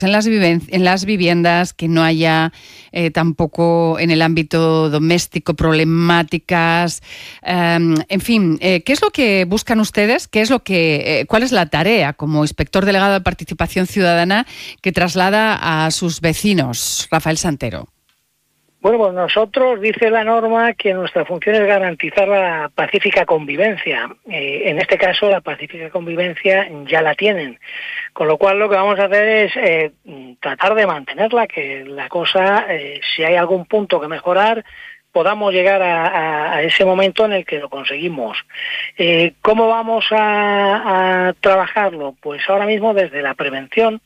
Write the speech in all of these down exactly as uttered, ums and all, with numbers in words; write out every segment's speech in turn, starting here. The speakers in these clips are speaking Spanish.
en las, viven- en las viviendas, que no haya eh, tampoco en el ámbito doméstico problemáticas. Eh, en fin, eh, ¿qué es lo que buscan ustedes? ¿Qué es lo que, eh, ¿Cuál es la tarea como inspector delegado de Participación Ciudadana que traslada a sus vecinos, Rafael Santero? Bueno, pues nosotros, dice la norma, que nuestra función es garantizar la pacífica convivencia. Eh, en este caso, la pacífica convivencia ya la tienen. Con lo cual, lo que vamos a hacer es eh, tratar de mantenerla, que la cosa, eh, si hay algún punto que mejorar, podamos llegar a, a, a ese momento en el que lo conseguimos. Eh, ¿Cómo vamos a, a trabajarlo? Pues ahora mismo desde la prevención,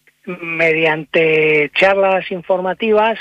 mediante charlas informativas,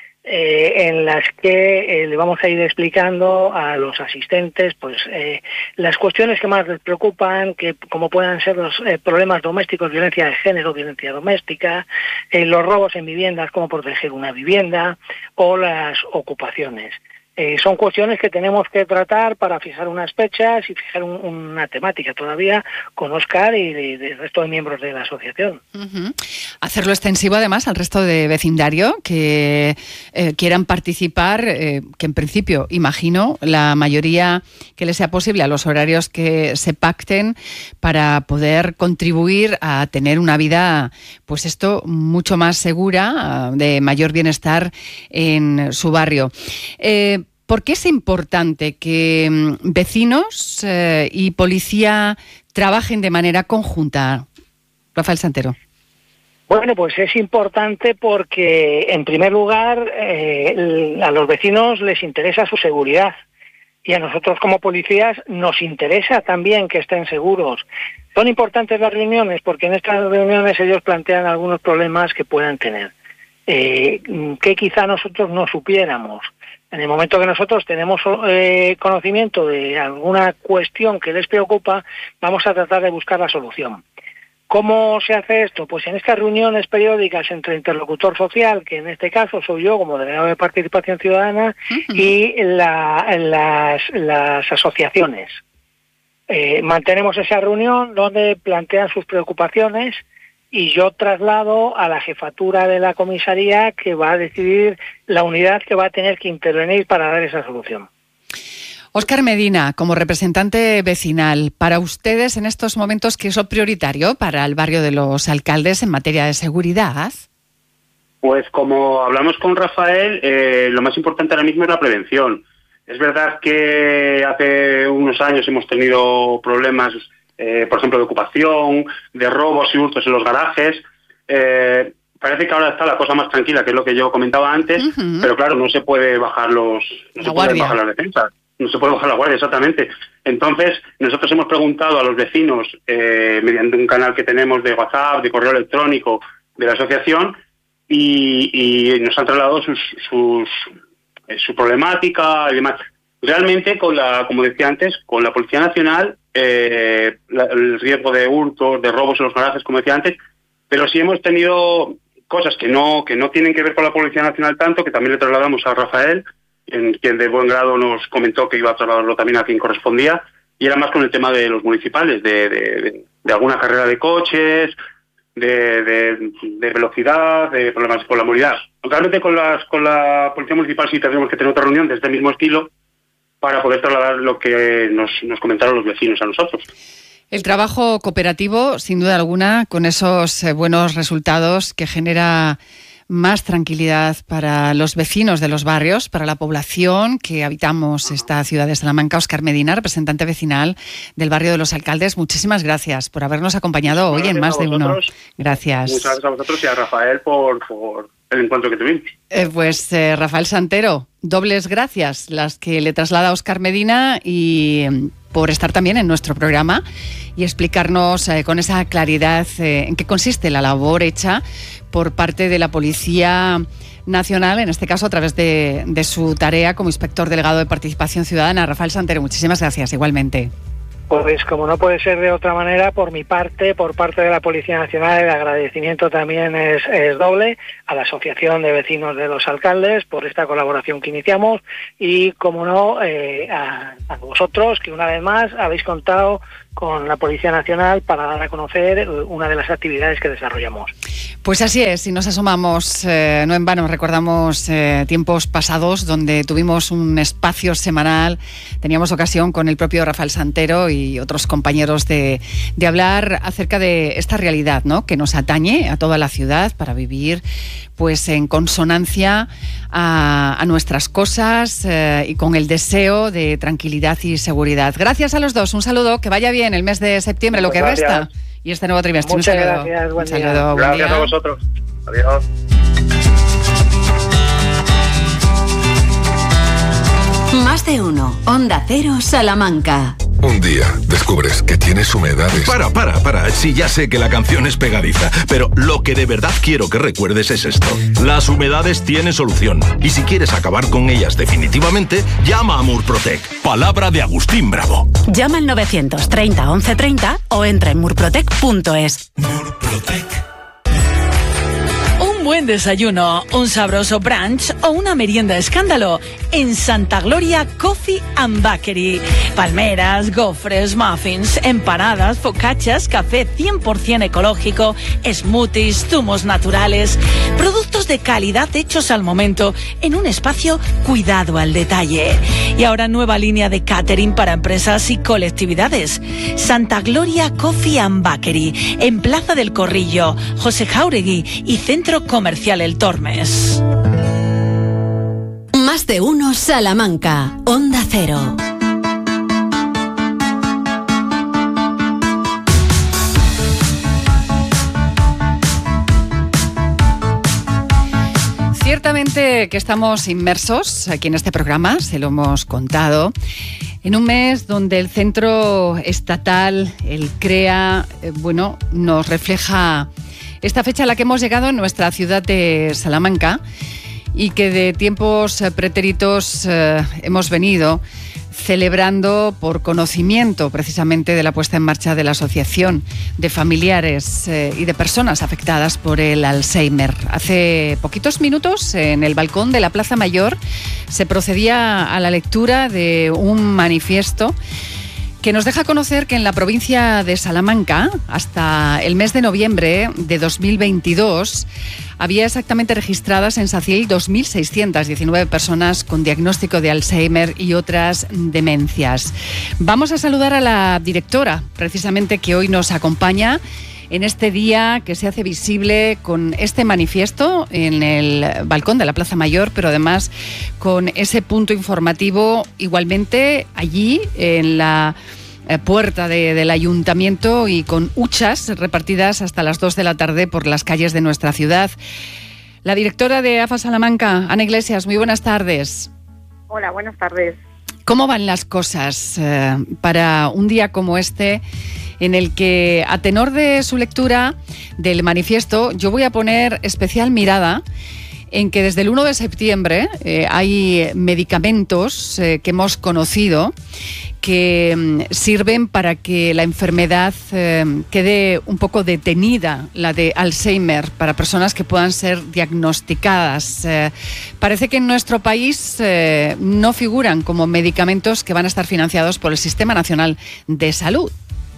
Eh, en las que eh, le vamos a ir explicando a los asistentes pues eh, las cuestiones que más les preocupan, que como puedan ser los eh, problemas domésticos, violencia de género, violencia doméstica, eh, los robos en viviendas, cómo proteger una vivienda o las ocupaciones. Eh, son cuestiones que tenemos que tratar para fijar unas fechas y fijar un, una temática todavía con Óscar y el resto de miembros de la asociación. Uh-huh. Hacerlo extensivo además al resto de vecindario que eh, quieran participar, eh, que en principio, imagino, la mayoría que les sea posible a los horarios que se pacten para poder contribuir a tener una vida, pues esto, mucho más segura, de mayor bienestar en su barrio. Eh, ¿Por qué es importante que vecinos eh, y policía trabajen de manera conjunta, Rafael Santero? Bueno, pues es importante porque, en primer lugar, eh, a los vecinos les interesa su seguridad y a nosotros como policías nos interesa también que estén seguros. Son importantes las reuniones porque en estas reuniones ellos plantean algunos problemas que puedan tener, eh, que quizá nosotros no supiéramos. En el momento que nosotros tenemos eh, conocimiento de alguna cuestión que les preocupa, vamos a tratar de buscar la solución. ¿Cómo se hace esto? Pues en estas reuniones periódicas entre interlocutor social, que en este caso soy yo como delegado de Participación Ciudadana, uh-huh. y la, las, las asociaciones. Eh, mantenemos esa reunión donde plantean sus preocupaciones y yo traslado a la jefatura de la comisaría, que va a decidir la unidad que va a tener que intervenir para dar esa solución. Óscar Medina, como representante vecinal, para ustedes en estos momentos, ¿qué es lo prioritario para el barrio de Los Alcaldes en materia de seguridad? Pues como hablamos con Rafael, eh, lo más importante ahora mismo es la prevención. Es verdad que hace unos años hemos tenido problemas, eh, por ejemplo, de ocupación, de robos y hurtos en los garajes. Eh, parece que ahora está la cosa más tranquila, que es lo que yo comentaba antes, uh-huh. pero claro, no se puede bajar los, no se puede bajar las defensas. No se puede bajar la guardia, exactamente. Entonces, nosotros hemos preguntado a los vecinos, eh, mediante un canal que tenemos de WhatsApp, de correo electrónico de la asociación, y, y nos han trasladado sus, sus, eh, su problemática y demás. Realmente, con la, como decía antes, con la Policía Nacional, eh, la, el riesgo de hurtos, de robos en los garajes, como decía antes, pero sí hemos tenido cosas que no, que no tienen que ver con la Policía Nacional tanto, que también le trasladamos a Rafael, en quien de buen grado nos comentó que iba a trasladarlo también a quien correspondía, y era más con el tema de los municipales, de, de, de, de alguna carrera de coches, de, de, de velocidad, de problemas con la movilidad. Realmente con, las, con la Policía Municipal sí tendremos que tener otra reunión de este mismo estilo para poder trasladar lo que nos, nos comentaron los vecinos a nosotros. El trabajo cooperativo, sin duda alguna, con esos eh, buenos resultados que genera más tranquilidad para los vecinos de los barrios, para la población que habitamos esta ciudad de Salamanca. Óscar Medina, representante vecinal del barrio de Los Alcaldes, muchísimas gracias por habernos acompañado hoy en Más de Uno. Gracias. Muchas gracias a vosotros y a Rafael por, por el encuentro que tuvimos. Eh, pues eh, Rafael Santero, dobles gracias las que le traslada a Óscar Medina y eh, por estar también en nuestro programa y explicarnos eh, con esa claridad eh, en qué consiste la labor hecha por parte de la Policía Nacional, en este caso a través de, de su tarea como inspector delegado de Participación Ciudadana. Rafael Santero, muchísimas gracias igualmente. Pues como no puede ser de otra manera, por mi parte, por parte de la Policía Nacional, el agradecimiento también es, es doble a la Asociación de Vecinos de Los Alcaldes por esta colaboración que iniciamos y, como no, eh, a, a vosotros, que una vez más habéis contado con la Policía Nacional para dar a conocer una de las actividades que desarrollamos. Pues así es, y nos asomamos, eh, no en vano, recordamos eh, tiempos pasados donde tuvimos un espacio semanal, teníamos ocasión con el propio Rafael Santero y otros compañeros de, de hablar acerca de esta realidad, ¿no?, que nos atañe a toda la ciudad para vivir pues en consonancia a, a nuestras cosas eh, y con el deseo de tranquilidad y seguridad. Gracias a los dos, un saludo, que vaya bien el mes de septiembre, lo que resta, y este nuevo trimestre. Muchas un saludo. gracias, buen un saludo, día. buen Gracias día. a vosotros. Adiós. Más de uno. Onda Cero, Salamanca. Un día descubres que tienes humedades. Para, para, para. Sí, ya sé que la canción es pegadiza, pero lo que de verdad quiero que recuerdes es esto. Las humedades tienen solución. Y si quieres acabar con ellas definitivamente, llama a Murprotec. Palabra de Agustín Bravo. Llama al novecientos treinta once treinta o entra en murprotec punto es. Murprotec. Un buen desayuno, un sabroso brunch o una merienda escándalo en Santa Gloria Coffee and Bakery. Palmeras, gofres, muffins, empanadas, focaccias, café cien por ciento ecológico, smoothies, zumos naturales, productos de calidad hechos al momento en un espacio cuidado al detalle. Y ahora nueva línea de catering para empresas y colectividades. Santa Gloria Coffee and Bakery en Plaza del Corrillo, José Jáuregui y Centro Comercial El Tormes. Más de uno, Salamanca. Onda Cero. Ciertamente que estamos inmersos aquí en este programa, se lo hemos contado, en un mes donde el Centro Estatal, el CREA, eh, bueno, nos refleja esta fecha a la que hemos llegado en nuestra ciudad de Salamanca y que de tiempos pretéritos eh, hemos venido celebrando por conocimiento precisamente de la puesta en marcha de la Asociación de Familiares eh, y de Personas Afectadas por el Alzheimer. Hace poquitos minutos, en el balcón de la Plaza Mayor, se procedía a la lectura de un manifiesto que nos deja conocer que en la provincia de Salamanca, hasta el mes de noviembre de dos mil veintidós, había exactamente registradas en SACIL dos mil seiscientas diecinueve personas con diagnóstico de Alzheimer y otras demencias. Vamos a saludar a la directora, precisamente, que hoy nos acompaña en este día que se hace visible con este manifiesto en el balcón de la Plaza Mayor, pero además con ese punto informativo igualmente allí en la puerta de, del ayuntamiento y con huchas repartidas hasta las dos de la tarde por las calles de nuestra ciudad. La directora de AFA Salamanca, Ana Iglesias, muy buenas tardes. Hola, buenas tardes. ¿Cómo van las cosas eh, para un día como este, en el que, a tenor de su lectura del manifiesto, yo voy a poner especial mirada en que desde el uno de septiembre eh, hay medicamentos eh, que hemos conocido que mm, sirven para que la enfermedad eh, quede un poco detenida, la de Alzheimer, para personas que puedan ser diagnosticadas. Eh, parece que en nuestro país eh, no figuran como medicamentos que van a estar financiados por el Sistema Nacional de Salud.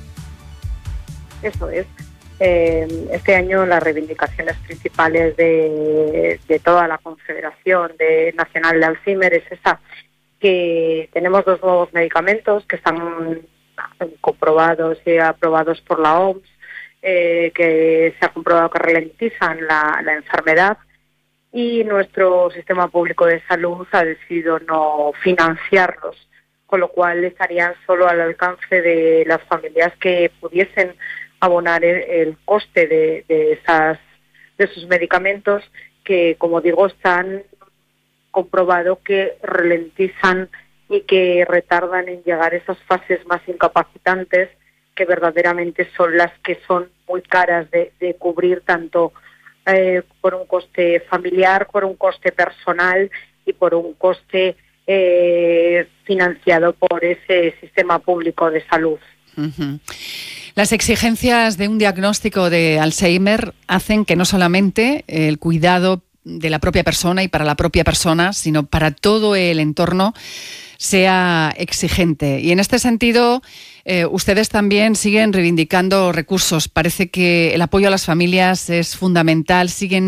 Eso es. Eh, este año las reivindicaciones principales de, de toda la Confederación de Nacional de Alzheimer es esa, que tenemos dos nuevos medicamentos que están comprobados y aprobados por la O M S, eh, que se ha comprobado que ralentizan la, la enfermedad, y nuestro sistema público de salud ha decidido no financiarlos, con lo cual estarían solo al alcance de las familias que pudiesen abonar el, el coste de, de esas de sus medicamentos, que, como digo, están comprobado que ralentizan y que retardan en llegar a esas fases más incapacitantes, que verdaderamente son las que son muy caras de, de cubrir, tanto eh, por un coste familiar, por un coste personal y por un coste eh, financiado por ese sistema público de salud. Uh-huh. Las exigencias de un diagnóstico de Alzheimer hacen que no solamente el cuidado de la propia persona y para la propia persona, sino para todo el entorno, sea exigente. Y en este sentido, eh, ustedes también siguen reivindicando recursos. Parece que el apoyo a las familias es fundamental. Siguen